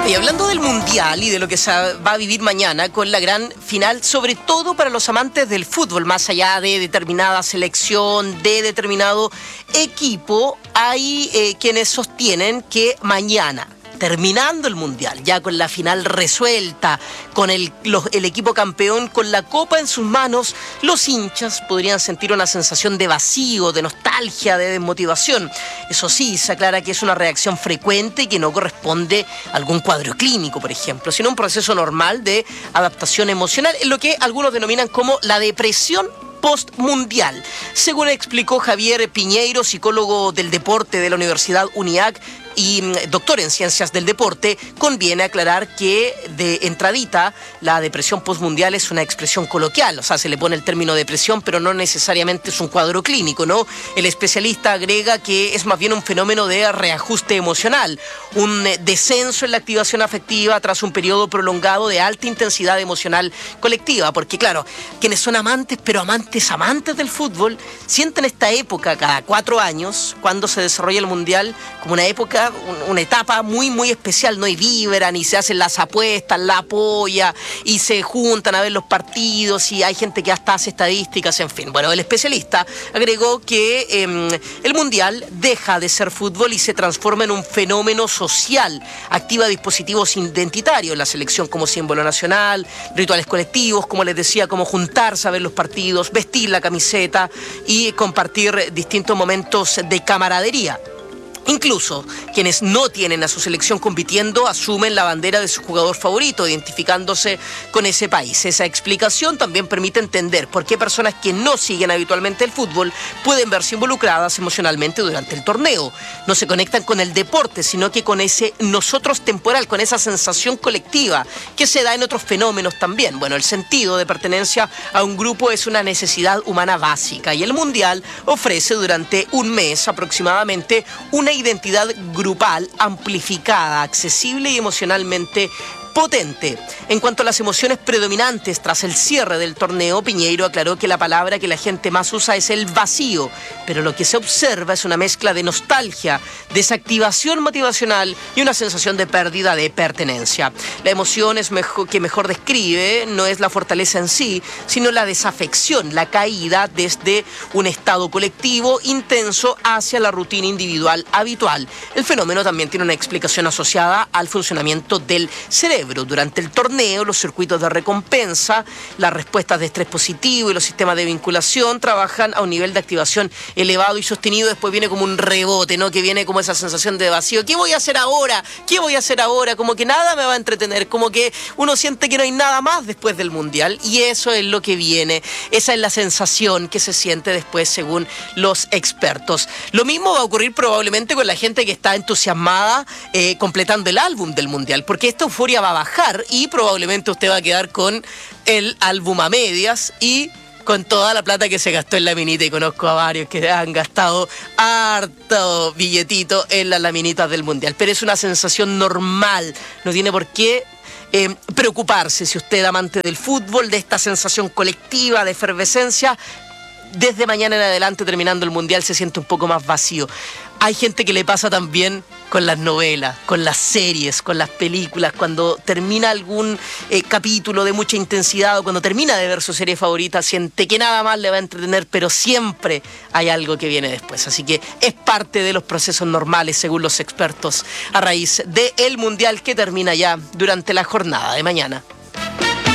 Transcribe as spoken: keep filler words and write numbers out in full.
Y hablando del Mundial y de lo que se va a vivir mañana con la gran final, sobre todo para los amantes del fútbol, más allá de determinada selección, de determinado equipo, hay eh, quienes sostienen que mañana, terminando el Mundial, ya con la final resuelta, con el, los, el equipo campeón con la copa en sus manos, los hinchas podrían sentir una sensación de vacío, de nostalgia, de desmotivación. Eso sí, se aclara que es una reacción frecuente y que no corresponde a algún cuadro clínico, por ejemplo, sino un proceso normal de adaptación emocional, en lo que algunos denominan como la depresión postmundial. Según explicó Javier Piñeiro, psicólogo del deporte de la Universidad UNIAC y doctor en ciencias del deporte, conviene aclarar que de entradita la depresión postmundial es una expresión coloquial, o sea, se le pone el término depresión, pero no necesariamente es un cuadro clínico, ¿no? El especialista agrega que es más bien un fenómeno de reajuste emocional, un descenso en la activación afectiva tras un periodo prolongado de alta intensidad emocional colectiva, porque claro, quienes son amantes, pero amantes, amantes del fútbol, sienten esta época cada cuatro años, cuando se desarrolla el Mundial, como una época, una etapa muy, muy especial, ¿no? Y vibran y se hacen las apuestas, la apoya y se juntan a ver los partidos y hay gente que hasta hace estadísticas, en fin. Bueno, el especialista agregó que eh, el Mundial deja de ser fútbol y se transforma en un fenómeno social, activa dispositivos identitarios, la selección como símbolo nacional, rituales colectivos, como les decía, como juntarse a ver los partidos, vestir la camiseta y compartir distintos momentos de camaradería. Incluso quienes no tienen a su selección compitiendo asumen la bandera de su jugador favorito, identificándose con ese país. Esa explicación también permite entender por qué personas que no siguen habitualmente el fútbol pueden verse involucradas emocionalmente durante el torneo. No se conectan con el deporte, sino que con ese nosotros temporal, con esa sensación colectiva que se da en otros fenómenos también. Bueno, el sentido de pertenencia a un grupo es una necesidad humana básica y el Mundial ofrece durante un mes aproximadamente una identidad grupal amplificada, accesible y emocionalmente potente. En cuanto a las emociones predominantes tras el cierre del torneo, Piñeiro aclaró que la palabra que la gente más usa es el vacío, pero lo que se observa es una mezcla de nostalgia, desactivación motivacional y una sensación de pérdida de pertenencia. La emoción es mejor, que mejor describe no es la fortaleza en sí, sino la desafección, la caída desde un estado colectivo intenso hacia la rutina individual habitual. El fenómeno también tiene una explicación asociada al funcionamiento del cerebro. Durante el torneo, los circuitos de recompensa, las respuestas de estrés positivo y los sistemas de vinculación trabajan a un nivel de activación elevado y sostenido. Después viene como un rebote, ¿no? Que viene como esa sensación de vacío. ¿Qué voy a hacer ahora? ¿Qué voy a hacer ahora? Como que nada me va a entretener, como que uno siente que no hay nada más después del Mundial y eso es lo que viene. Esa es la sensación que se siente después según los expertos. Lo mismo va a ocurrir probablemente con la gente que está entusiasmada eh, completando el álbum del Mundial, porque esta euforia va a bajar y probablemente usted va a quedar con el álbum a medias y con toda la plata que se gastó en laminita, y conozco a varios que han gastado harto billetito en las laminitas del Mundial, pero es una sensación normal, no tiene por qué eh, preocuparse si usted es amante del fútbol, de esta sensación colectiva, de efervescencia. Desde mañana en adelante, terminando el Mundial, se siente un poco más vacío. Hay gente que le pasa también con las novelas, con las series, con las películas, cuando termina algún eh, capítulo de mucha intensidad o cuando termina de ver su serie favorita, siente que nada más le va a entretener, pero siempre hay algo que viene después. Así que es parte de los procesos normales, según los expertos, a raíz del Mundial que termina ya durante la jornada de mañana.